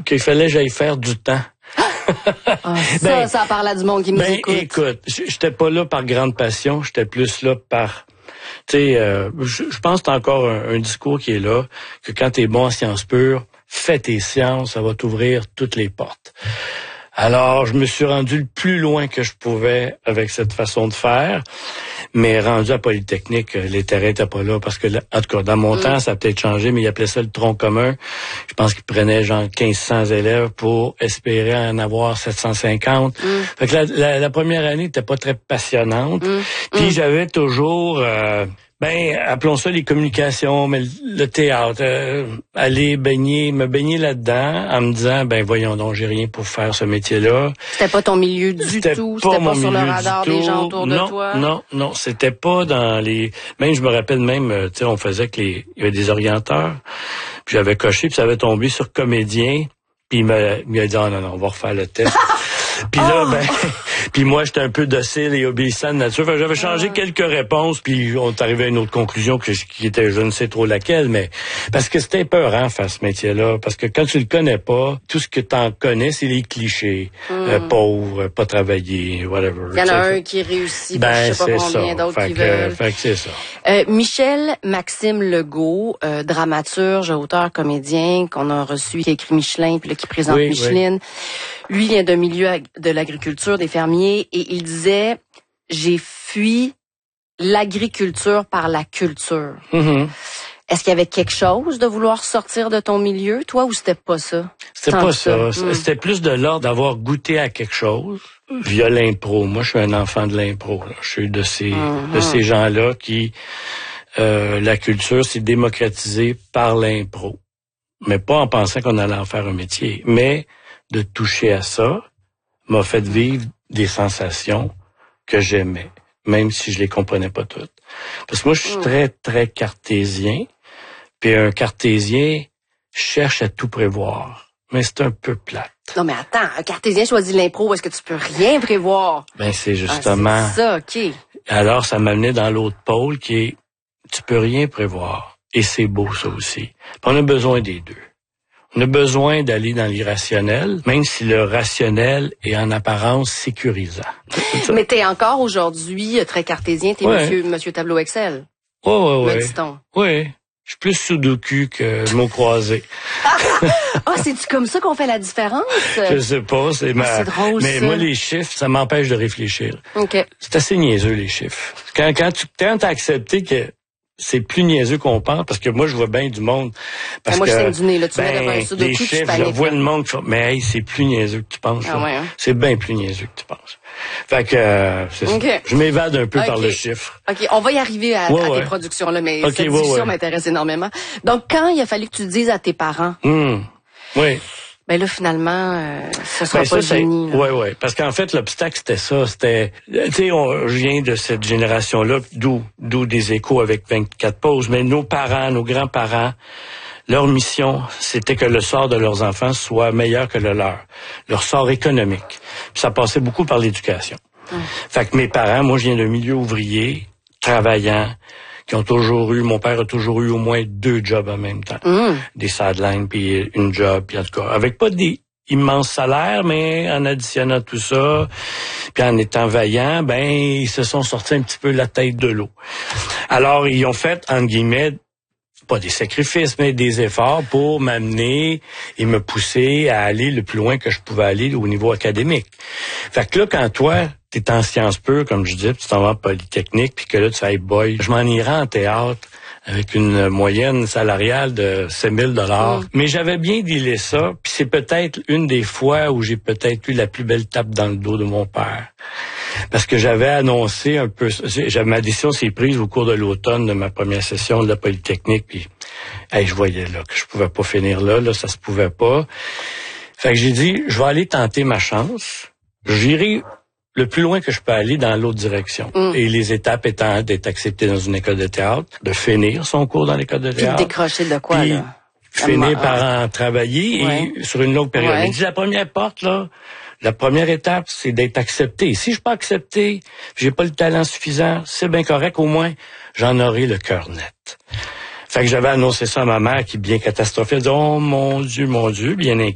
qu'il fallait que j'aille faire du temps. Ça parle à du monde qui nous écoute. Écoute, j'étais pas là par grande passion, j'étais plus là par... Tu sais, je pense que c'est encore un discours qui est là, que quand t'es bon en sciences pures, fais tes sciences, ça va t'ouvrir toutes les portes. Alors, je me suis rendu le plus loin que je pouvais avec cette façon de faire, mais rendu à Polytechnique, les terrains étaient pas là, parce que, en tout cas, dans mon temps, ça a peut-être changé, mais ils appelaient ça le tronc commun. Je pense qu'ils prenaient genre 1500 élèves pour espérer en avoir 750. Fait que la première année n'était pas très passionnante. Puis j'avais toujours... appelons ça les communications, mais le théâtre, aller me baigner là-dedans en me disant, voyons donc, j'ai rien pour faire ce métier-là. C'était pas ton milieu du tout? C'était pas sur le radar des gens autour de toi? Non, c'était pas dans les... Même, je me rappelle même, tu sais, on faisait il y avait des orienteurs, puis j'avais coché, puis ça avait tombé sur comédien, puis il m'a dit, non, on va refaire le test. Puis là, puis moi, j'étais un peu docile et obéissant de nature. Enfin, j'avais changé quelques réponses, puis on est arrivé à une autre conclusion qui était je ne sais trop laquelle, mais parce que c'était épeurant faire ce métier-là, parce que quand tu le connais pas, tout ce que t'en connais, c'est les clichés. Pauvre, pas travailler, whatever. Il y en a un qui réussit, je sais pas combien d'autres qui veulent. Fait que c'est ça. Michel Maxime Legault, dramaturge, auteur, comédien, qu'on a reçu, qui a écrit Michelin, puis là, qui présente Micheline. Lui vient d'un milieu de l'agriculture, des fermiers, et il disait, j'ai fui l'agriculture par la culture. Est-ce qu'il y avait quelque chose de vouloir sortir de ton milieu, toi, ou c'était pas ça? C'était pas ça. C'était plus de l'ordre d'avoir goûté à quelque chose via l'impro. Moi, je suis un enfant de l'impro. Je suis de ces gens-là qui... la culture s'est démocratisée par l'impro. Mais pas en pensant qu'on allait en faire un métier. Mais de toucher à ça m'a fait vivre des sensations que j'aimais, même si je les comprenais pas toutes. Parce que moi, je suis très, très cartésien. Puis un cartésien cherche à tout prévoir. Mais c'est un peu plate. Non, mais attends, un cartésien choisit l'impro, est-ce que tu peux rien prévoir? C'est justement... c'est ça, OK. Alors, ça m'amenait dans l'autre pôle qui est, tu peux rien prévoir. Et c'est beau, ça aussi. Puis on a besoin des deux. On a besoin d'aller dans l'irrationnel, même si le rationnel est en apparence sécurisant. Mais t'es encore aujourd'hui très cartésien, t'es monsieur Tableau Excel. Ouais. Dit-on. Oui. Je suis plus sudoku que mot croisé. C'est-tu comme ça qu'on fait la différence? Je sais pas, c'est drôle, mais ça. moi, les chiffres, ça m'empêche de réfléchir. OK. C'est assez niaiseux, les chiffres. Quand t'as accepté que c'est plus niaiseux qu'on pense, parce que moi, je vois bien du monde. Parce moi, je que, saigne du nez, là, tu mets devant un sudoku, les tu chiffres, paniques. je vois le monde qui fait, mais hey, c'est plus niaiseux que tu penses. C'est bien plus niaiseux que tu penses. Fait que, c'est ça. Je m'évade un peu par le chiffre. OK, on va y arriver à tes productions, là, mais cette discussion m'intéresse énormément. Donc, quand il a fallu que tu dises à tes parents... Oui. Là, finalement, ce sera pas le génie. Oui. Parce qu'en fait, l'obstacle, c'était ça. C'était, tu sais, je viens de cette génération-là, d'où des échos avec 24 pauses. Mais nos parents, nos grands-parents, leur mission, c'était que le sort de leurs enfants soit meilleur que le leur. Leur sort économique. Puis ça passait beaucoup par l'éducation. Fait que mes parents, moi, je viens d'un milieu ouvrier, travaillant, qui ont toujours eu, mon père a toujours eu au moins 2 jobs en même temps. Des sidelines, puis une job, puis en tout cas, avec pas des immenses salaires, mais en additionnant tout ça, puis en étant vaillants, ils se sont sortis un petit peu la tête de l'eau. Alors, ils ont fait, entre guillemets, pas des sacrifices, mais des efforts pour m'amener et me pousser à aller le plus loin que je pouvais aller au niveau académique. Fait que là, quand toi, t'es en sciences pures, comme je disais, puis tu t'en vas en Polytechnique, puis que là, tu fais, hey boy, je m'en irai en théâtre avec une moyenne salariale de 7 000 $. Mais j'avais bien dealé ça, puis c'est peut-être une des fois où j'ai peut-être eu la plus belle tape dans le dos de mon père. Parce que j'avais annoncé un peu, ma décision s'est prise au cours de l'automne de ma première session de la Polytechnique, puis je voyais là que je pouvais pas finir là, ça se pouvait pas. Fait que j'ai dit, je vais aller tenter ma chance, j'irai le plus loin que je peux aller dans l'autre direction. Et les étapes étant d'être accepté dans une école de théâtre, de finir son cours dans l'école de théâtre. Puis de décrocher de quoi, puis là? Finir par en travailler et sur une longue période. Il dit, la première porte, là, la première étape, c'est d'être accepté. Si je suis pas accepté, j'ai pas le talent suffisant, c'est bien correct, au moins, j'en aurai le cœur net. Fait que j'avais annoncé ça à ma mère qui, bien catastrophée, elle dit, oh mon Dieu, bien inquiète.